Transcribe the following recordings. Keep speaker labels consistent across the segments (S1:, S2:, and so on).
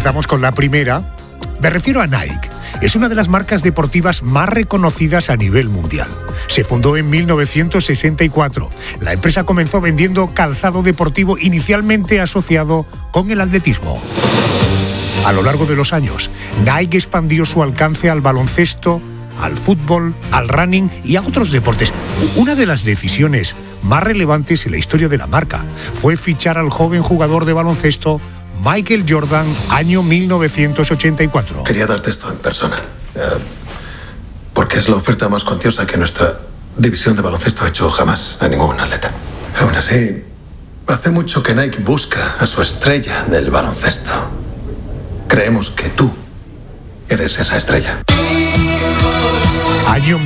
S1: Empezamos con la primera. Me refiero a Nike. Es una de las marcas deportivas más reconocidas a nivel mundial. Se fundó en 1964. La empresa comenzó vendiendo calzado deportivo inicialmente asociado con el atletismo. A lo largo de los años, Nike expandió su alcance al baloncesto, al fútbol, al running y a otros deportes. Una de las decisiones más relevantes en la historia de la marca fue fichar al joven jugador de baloncesto Michael Jordan, año 1984.
S2: Quería darte esto en persona, porque es la oferta más cuantiosa que nuestra división de baloncesto ha hecho jamás a ningún atleta. Aún así, hace mucho que Nike busca a su estrella del baloncesto. Creemos que tú eres esa estrella.
S1: Año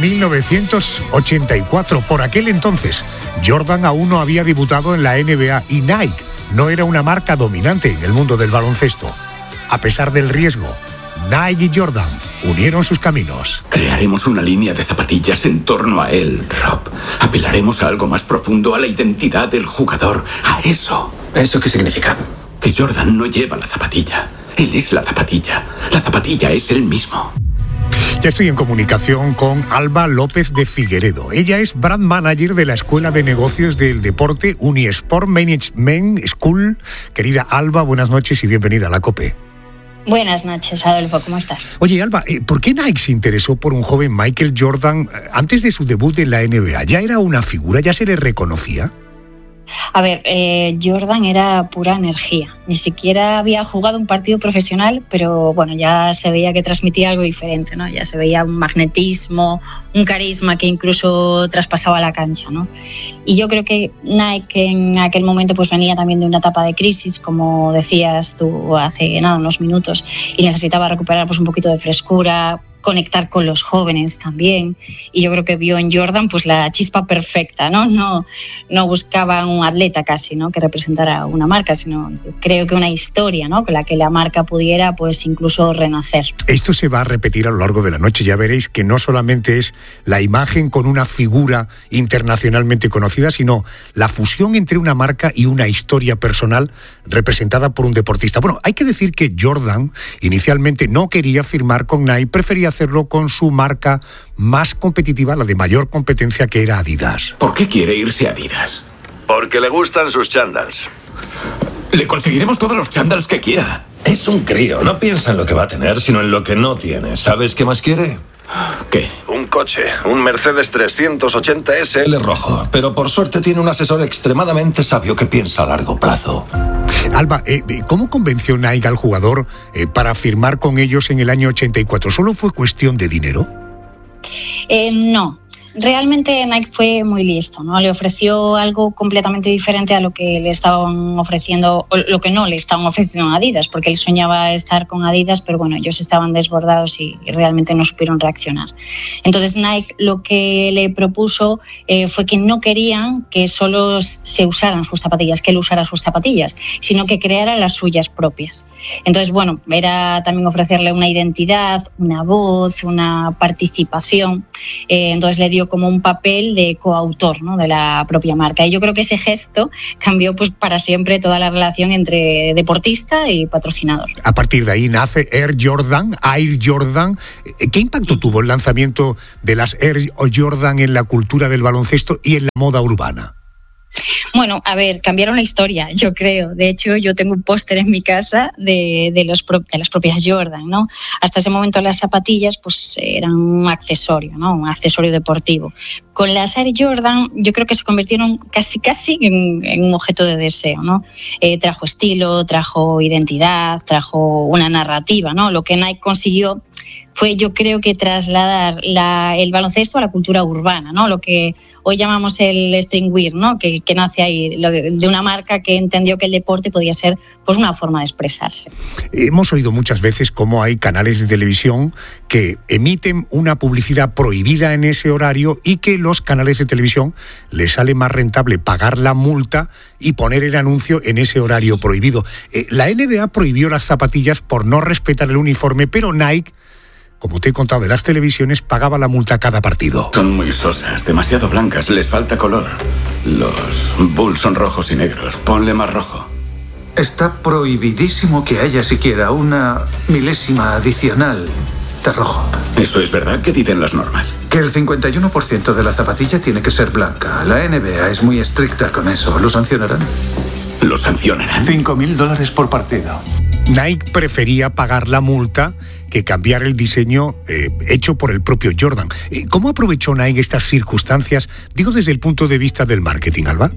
S1: 1984. Por aquel entonces, Jordan aún no había debutado en la NBA y Nike no era una marca dominante en el mundo del baloncesto. A pesar del riesgo, Nike y Jordan unieron sus caminos.
S3: Crearemos una línea de zapatillas en torno a él, Rob. Apelaremos a algo más profundo, a la identidad del jugador, a eso.
S2: ¿Eso qué significa?
S3: Que Jordan no lleva la zapatilla. Él es la zapatilla. La zapatilla es él mismo.
S1: Ya estoy en comunicación con Alba López de Figueredo. Ella es brand manager de la Escuela de Negocios del Deporte Unisport Management School. Querida Alba, buenas noches y bienvenida a la COPE.
S4: Buenas noches, Adolfo, ¿cómo estás?
S1: Oye, Alba, ¿por qué Nike se interesó por un joven Michael Jordan antes de su debut en la NBA? ¿Ya era una figura? ¿Ya se le reconocía?
S4: A ver, Jordan era pura energía. Ni siquiera había jugado un partido profesional, pero bueno, ya se veía que transmitía algo diferente, ¿no? Ya se veía un magnetismo, un carisma que incluso traspasaba la cancha, ¿no? Y yo creo que Nike en aquel momento pues venía también de una etapa de crisis, como decías tú hace unos minutos, y necesitaba recuperar pues un poquito de frescura, conectar con los jóvenes también, y yo creo que vio en Jordan pues la chispa perfecta, no buscaba un atleta casi, ¿no?, que representara una marca, sino creo que una historia, ¿no?, con la que la marca pudiera pues incluso renacer.
S1: Esto se va a repetir a lo largo de la noche. Ya veréis que no solamente es la imagen con una figura internacionalmente conocida, sino la fusión entre una marca y una historia personal representada por un deportista. Bueno, hay que decir que Jordan inicialmente no quería firmar con Nike, prefería hacerlo con su marca más competitiva, la de mayor competencia, que era Adidas.
S3: ¿Por qué quiere irse a Adidas?
S5: Porque le gustan sus chándals.
S3: Le conseguiremos todos los chándals que quiera.
S2: Es un crío, no piensa en lo que va a tener, sino en lo que no tiene. ¿Sabes qué más quiere?
S3: ¿Qué?
S5: Un coche, un Mercedes 380S.
S2: Él es rojo, pero por suerte tiene un asesor extremadamente sabio que piensa a largo plazo.
S1: Alba, ¿cómo convenció Nike al jugador para firmar con ellos en el año 84? ¿Solo fue cuestión de dinero?
S4: No. Realmente Nike fue muy listo, ¿no? Le ofreció algo completamente diferente a lo que le estaban ofreciendo, o lo que no le estaban ofreciendo a Adidas, porque él soñaba estar con Adidas, pero bueno, ellos estaban desbordados y realmente no supieron reaccionar. Entonces Nike lo que le propuso fue que no querían que solo se usaran sus zapatillas, que él usara sus zapatillas, sino que creara las suyas propias. Entonces, bueno, era también ofrecerle una identidad, una voz, una participación. Entonces le dio como un papel de coautor, ¿no?, de la propia marca. Y yo creo que ese gesto cambió pues para siempre toda la relación entre deportista y patrocinador.
S1: A partir de ahí nace Air Jordan. ¿Qué impacto tuvo el lanzamiento de las Air Jordan en la cultura del baloncesto y en la moda urbana?
S4: Bueno, a ver, cambiaron la historia, yo creo. De hecho, yo tengo un póster en mi casa de las propias Jordan, ¿no? Hasta ese momento las zapatillas pues eran un accesorio, ¿no?, un accesorio deportivo. Con las Air Jordan yo creo que se convirtieron casi en un objeto de deseo, ¿no? Trajo estilo, trajo identidad, trajo una narrativa, ¿no? Lo que Nike consiguió fue, yo creo, que trasladar el baloncesto a la cultura urbana, ¿no? Lo que hoy llamamos el streetwear, ¿no?, que nace ahí, de una marca que entendió que el deporte podía ser pues una forma de expresarse.
S1: Hemos oído muchas veces cómo hay canales de televisión que emiten una publicidad prohibida en ese horario y que los canales de televisión les sale más rentable pagar la multa y poner el anuncio en ese horario prohibido. La NBA prohibió las zapatillas por no respetar el uniforme, pero Nike, como te he contado, de las televisiones, pagaba la multa cada partido.
S3: Son muy sosas, demasiado blancas, les falta color. Los Bulls son rojos y negros, ponle más rojo.
S6: está prohibidísimo que haya siquiera una milésima adicional de rojo.
S3: ¿Eso es verdad? ¿Qué dicen las normas?
S6: Que el 51% de la zapatilla tiene que ser blanca. La NBA es muy estricta con eso. ¿Lo sancionarán?
S3: ¿Lo sancionarán?
S6: $5.000 por partido.
S1: Nike prefería pagar la multa que cambiar el diseño hecho por el propio Jordan. ¿Cómo aprovechó Nike estas circunstancias? Digo desde el punto de vista del marketing, Alba.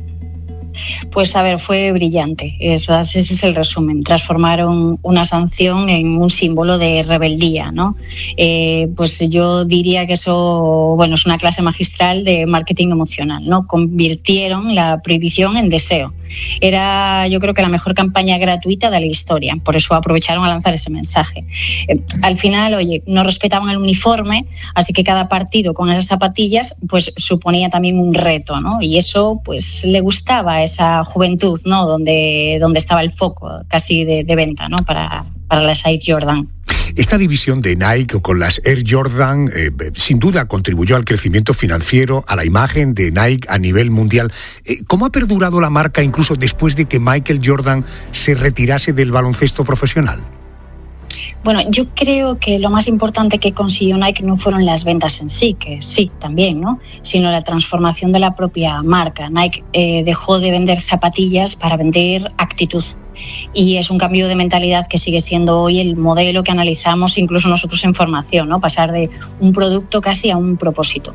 S4: Pues a ver, fue brillante. Ese es el resumen. Transformaron una sanción en un símbolo de rebeldía, ¿no? Pues yo diría que eso, bueno, es una clase magistral de marketing emocional, ¿no? Convirtieron la prohibición en deseo. Era, yo creo que la mejor campaña gratuita de la historia. Por eso aprovecharon a lanzar ese mensaje. Al final, oye, no respetaban el uniforme, así que cada partido con esas zapatillas, pues suponía también un reto, ¿no? Y eso, pues, le gustaba a esa juventud, ¿no? Donde estaba el foco casi de venta, ¿no? Para las Air Jordan.
S1: Esta división de Nike con las Air Jordan sin duda contribuyó al crecimiento financiero, a la imagen de Nike a nivel mundial. ¿Cómo ha perdurado la marca incluso después de que Michael Jordan se retirase del baloncesto profesional?
S4: Bueno, yo creo que lo más importante que consiguió Nike no fueron las ventas en sí, que sí, también, ¿no? Sino la transformación de la propia marca. Nike dejó de vender zapatillas para vender actitud. Y es un cambio de mentalidad que sigue siendo hoy el modelo que analizamos incluso nosotros en formación, ¿no? Pasar de un producto casi a un propósito.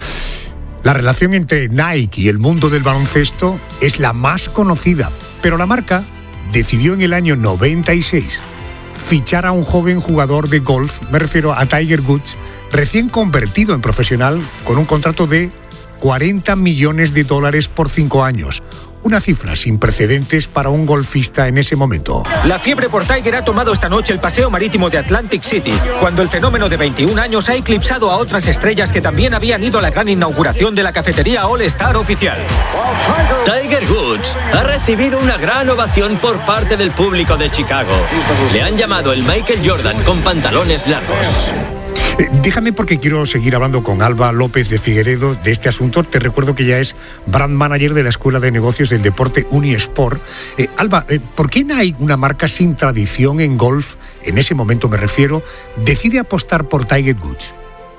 S1: La relación entre Nike y el mundo del baloncesto es la más conocida, pero la marca decidió en el año 96 fichar a un joven jugador de golf, me refiero a Tiger Woods, recién convertido en profesional con un contrato de $40 millones por 5 años. Una cifra sin precedentes para un golfista en ese momento.
S7: La fiebre por Tiger ha tomado esta noche el paseo marítimo de Atlantic City, cuando el fenómeno de 21 años ha eclipsado a otras estrellas que también habían ido a la gran inauguración de la cafetería All Star oficial.
S8: Tiger Woods ha recibido una gran ovación por parte del público de Chicago. Le han llamado el Michael Jordan con pantalones largos.
S1: Déjame, porque quiero seguir hablando con Alba López de Figueredo de este asunto. Te recuerdo que ya es brand manager de la Escuela de Negocios del Deporte Unisport. Alba, ¿por qué Nike, una marca sin tradición en golf, en ese momento me refiero, decide apostar por Tiger Woods?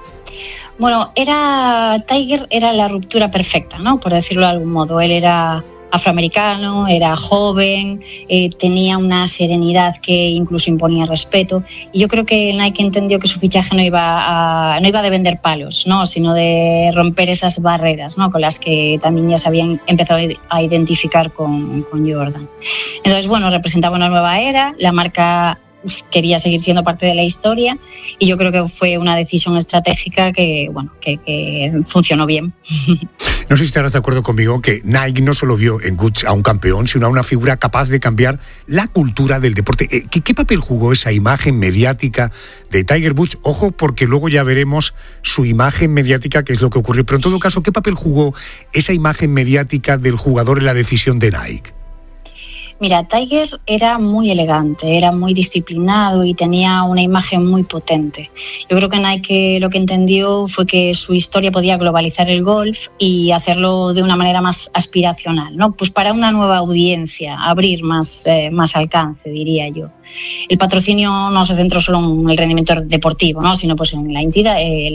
S4: Bueno, Tiger era la ruptura perfecta, ¿no? Por decirlo de algún modo. Él era afroamericano, era joven, tenía una serenidad que incluso imponía respeto, y yo creo que Nike entendió que su fichaje no iba de vender palos, ¿no? Sino de romper esas barreras, ¿no? Con las que también ya se habían empezado a identificar con Jordan. Entonces, bueno, representaba una nueva era, la marca quería seguir siendo parte de la historia, y yo creo que fue una decisión estratégica que funcionó bien.
S1: No sé si estarás de acuerdo conmigo que Nike no solo vio en Woods a un campeón, sino a una figura capaz de cambiar la cultura del deporte. ¿Qué papel jugó esa imagen mediática de Tiger Woods? Ojo, porque luego ya veremos su imagen mediática, que es lo que ocurrió. Pero en todo caso, ¿qué papel jugó esa imagen mediática del jugador en la decisión de Nike?
S4: Mira, Tiger era muy elegante, era muy disciplinado y tenía una imagen muy potente. Yo creo que Nike lo que entendió fue que su historia podía globalizar el golf y hacerlo de una manera más aspiracional, ¿no? Pues para una nueva audiencia, abrir más alcance, diría yo. El patrocinio no se centró solo en el rendimiento deportivo, ¿no? Sino pues en la identidad,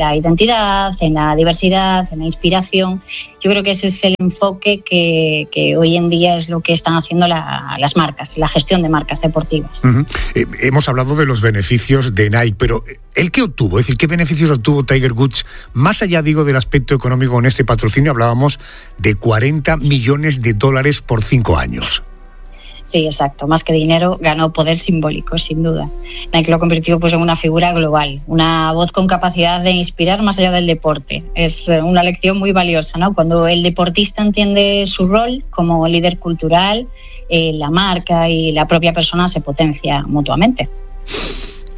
S4: en la diversidad, en la inspiración. Yo creo que ese es el enfoque que hoy en día es lo que están haciendo las marcas, la gestión de marcas deportivas. Uh-huh.
S1: Hemos hablado de los beneficios de Nike, pero ¿el qué obtuvo? Es decir, ¿qué beneficios obtuvo Tiger Woods? Más allá, digo, del aspecto económico en este patrocinio, hablábamos de $40 millones por 5 años.
S4: Sí, exacto. Más que dinero, ganó poder simbólico, sin duda. Nike lo convirtió pues en una figura global, una voz con capacidad de inspirar más allá del deporte. Es una lección muy valiosa, ¿no? Cuando el deportista entiende su rol como líder cultural, la marca y la propia persona se potencia mutuamente.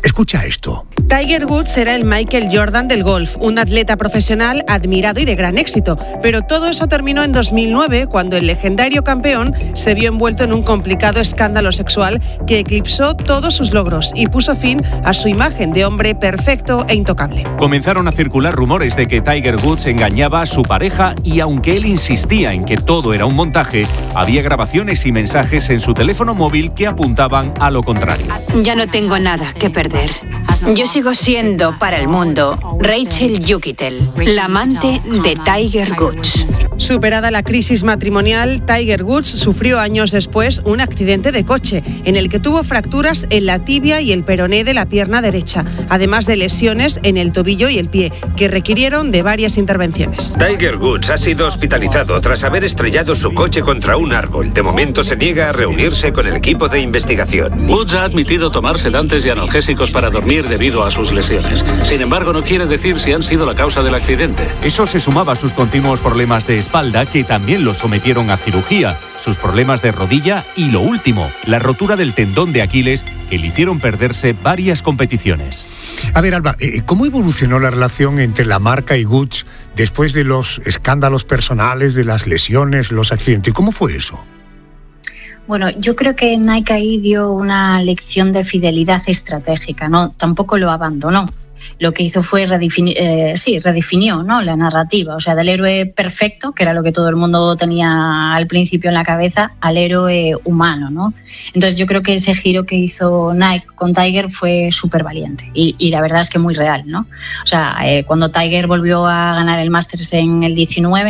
S1: Escucha esto.
S9: Tiger Woods era el Michael Jordan del golf, un atleta profesional admirado y de gran éxito. Pero todo eso terminó en 2009, cuando el legendario campeón se vio envuelto en un complicado escándalo sexual que eclipsó todos sus logros y puso fin a su imagen de hombre perfecto e intocable.
S10: Comenzaron a circular rumores de que Tiger Woods engañaba a su pareja y aunque él insistía en que todo era un montaje, había grabaciones y mensajes en su teléfono móvil que apuntaban a lo contrario.
S11: Ya no tengo nada que perder. Yo sigo siendo para el mundo Rachel Yukitel, la amante de Tiger Woods.
S9: Superada la crisis matrimonial, Tiger Woods sufrió años después un accidente de coche en el que tuvo fracturas en la tibia y el peroné de la pierna derecha, además de lesiones en el tobillo y el pie, que requirieron de varias intervenciones.
S12: Tiger Woods ha sido hospitalizado tras haber estrellado su coche contra un árbol. De momento se niega a reunirse con el equipo de investigación.
S13: Woods ha admitido tomar sedantes y analgésicos para dormir debido a sus lesiones. Sin embargo, no quiere decir si han sido la causa del accidente.
S10: Eso se sumaba a sus continuos problemas de espalda, que también lo sometieron a cirugía, sus problemas de rodilla y, lo último, la rotura del tendón de Aquiles, que le hicieron perderse varias competiciones.
S1: A ver, Alba, ¿cómo evolucionó la relación entre la marca y Woods después de los escándalos personales, de las lesiones, los accidentes? ¿Cómo fue eso?
S4: Bueno, yo creo que Nike ahí dio una lección de fidelidad estratégica, ¿no? Tampoco lo abandonó. Lo que hizo fue redefinió, ¿no?, la narrativa, o sea, del héroe perfecto, que era lo que todo el mundo tenía al principio en la cabeza, al héroe humano, ¿no? Entonces yo creo que ese giro que hizo Nike con Tiger fue súper valiente y la verdad es que muy real, ¿no? O sea, cuando Tiger volvió a ganar el Masters en el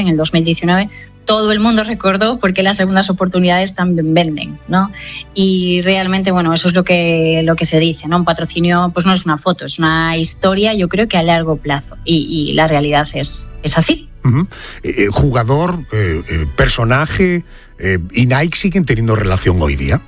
S4: 2019, todo el mundo recordó porque las segundas oportunidades también venden, ¿no? Y realmente, bueno, eso es lo que se dice, ¿no? Un patrocinio pues no es una foto, es una historia, yo creo que a largo plazo. Y la realidad es así.
S1: Uh-huh. Jugador, personaje, ¿y Nike siguen teniendo relación hoy día?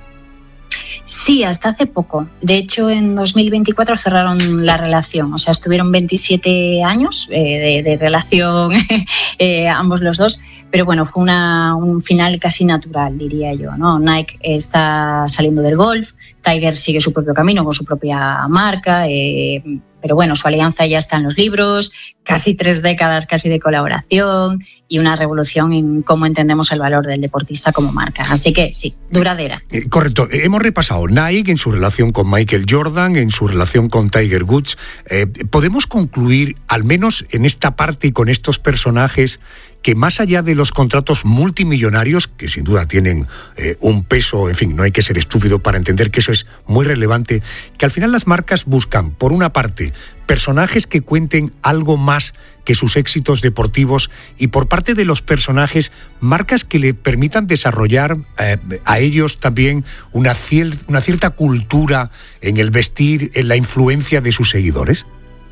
S4: Sí, hasta hace poco. De hecho, en 2024 cerraron la relación. O sea, estuvieron 27 años de relación ambos los dos. Pero bueno, fue un final casi natural, diría yo, ¿no? Nike está saliendo del golf, Tiger sigue su propio camino con su propia marca, pero bueno, su alianza ya está en los libros, casi 3 décadas casi de colaboración y una revolución en cómo entendemos el valor del deportista como marca. Así que sí, duradera.
S1: Correcto. Hemos repasado Nike en su relación con Michael Jordan, en su relación con Tiger Woods. ¿Podemos concluir, al menos en esta parte y con estos personajes, que más allá de los contratos multimillonarios, que sin duda tienen un peso, en fin, no hay que ser estúpido para entender que eso es muy relevante, que al final las marcas buscan, por una parte, personajes que cuenten algo más que sus éxitos deportivos y por parte de los personajes, marcas que le permitan desarrollar a ellos también una cierta cultura en el vestir, en la influencia de sus seguidores?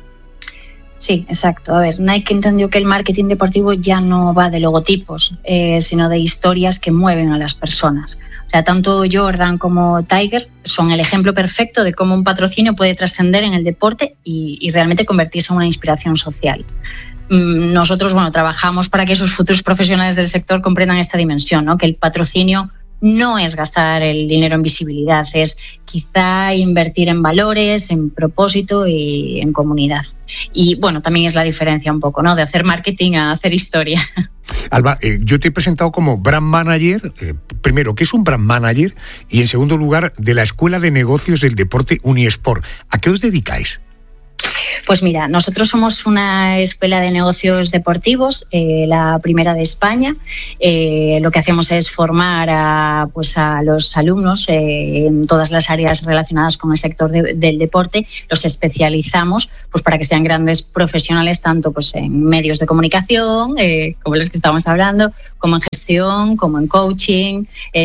S4: Sí, exacto. A ver, Nike entendió que el marketing deportivo ya no va de logotipos, sino de historias que mueven a las personas. O sea, tanto Jordan como Tiger son el ejemplo perfecto de cómo un patrocinio puede trascender en el deporte y realmente convertirse en una inspiración social. Nosotros, bueno, trabajamos para que esos futuros profesionales del sector comprendan esta dimensión, ¿no? Que el patrocinio no es gastar el dinero en visibilidad, es quizá invertir en valores, en propósito y en comunidad. Y bueno, también es la diferencia un poco, ¿no?, de hacer marketing a hacer historia.
S1: Alba, yo te he presentado como brand manager, primero, ¿qué es un brand manager? Y en segundo lugar, de la Escuela de Negocios del Deporte Unisport. ¿A qué os dedicáis?
S4: Pues mira, nosotros somos una escuela de negocios deportivos, la primera de España. Lo que hacemos es formar a los alumnos en todas las áreas relacionadas con el sector del deporte. Los especializamos pues para que sean grandes profesionales tanto pues en medios de comunicación, como los que estamos hablando, como en gestión, como en coaching,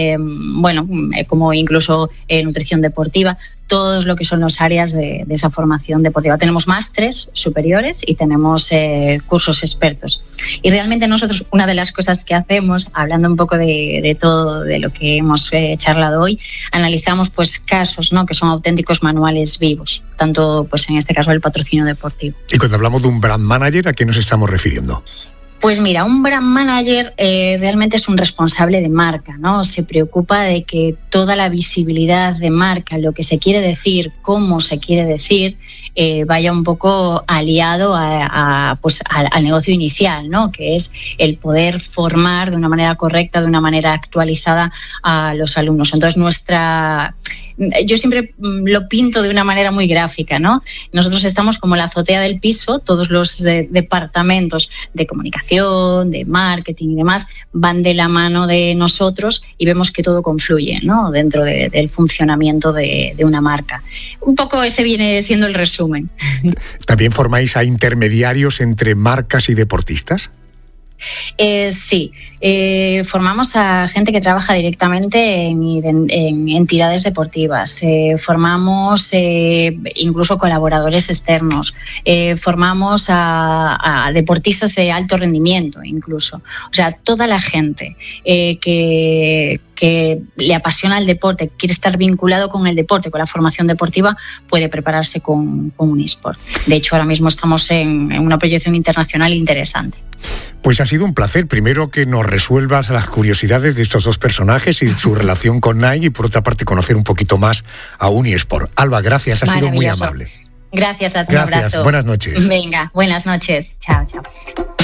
S4: como incluso nutrición deportiva. Todos lo que son las áreas de esa formación deportiva. Tenemos másteres superiores y tenemos cursos expertos. Y realmente nosotros, una de las cosas que hacemos, hablando un poco de todo de lo que hemos charlado hoy, analizamos pues casos, ¿no?, que son auténticos manuales vivos, tanto pues en este caso el patrocinio deportivo.
S1: Y cuando hablamos de un brand manager, ¿a qué nos estamos refiriendo?
S4: Pues mira, un brand manager realmente es un responsable de marca, ¿no? Se preocupa de que toda la visibilidad de marca, lo que se quiere decir, cómo se quiere decir, vaya un poco aliado al negocio inicial, ¿no? Que es el poder formar de una manera correcta, de una manera actualizada a los alumnos. Entonces, yo siempre lo pinto de una manera muy gráfica, ¿no? Nosotros estamos como la azotea del piso, todos los departamentos de comunicación, de marketing y demás van de la mano de nosotros y vemos que todo confluye, ¿no? Dentro del funcionamiento de una marca. Un poco ese viene siendo el resumen.
S1: ¿También formáis a intermediarios entre marcas y deportistas?
S4: Sí, formamos a gente que trabaja directamente en entidades deportivas, formamos incluso colaboradores externos, formamos a deportistas de alto rendimiento incluso. O sea, toda la gente que le apasiona el deporte, quiere estar vinculado con el deporte, con la formación deportiva, puede prepararse con un eSport. De hecho, ahora mismo estamos en una proyección internacional interesante.
S1: Pues ha sido un placer, primero que nos resuelvas las curiosidades de estos dos personajes y su relación con Nike, y por otra parte conocer un poquito más a Unisport. Alba, gracias, ha sido muy amable.
S4: Gracias a ti,
S1: gracias,
S4: un abrazo.
S1: Buenas noches.
S4: Venga, buenas noches. Chao, chao.